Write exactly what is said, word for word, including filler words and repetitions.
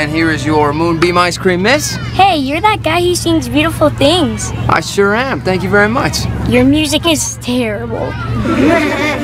And here is your Moonbeam Ice Cream, miss. Hey, you're that guy who sings beautiful things. I sure am. Thank you very much. Your music is terrible.